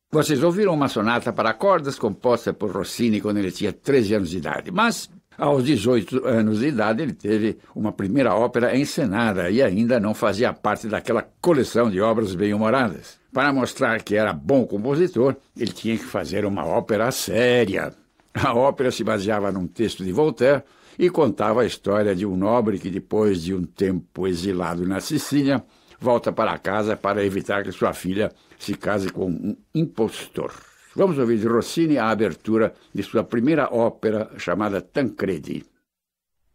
Vocês ouviram uma sonata para cordas composta por Rossini quando ele tinha 13 anos de idade, mas aos 18 anos de idade ele teve uma primeira ópera encenada e ainda não fazia parte daquela coleção de obras bem-humoradas. Para mostrar que era bom compositor, ele tinha que fazer uma ópera séria. A ópera se baseava num texto de Voltaire e contava a história de um nobre que, depois de um tempo exilado na Sicília, volta para casa para evitar que sua filha se case com um impostor. Vamos ouvir de Rossini a abertura de sua primeira ópera chamada Tancredi.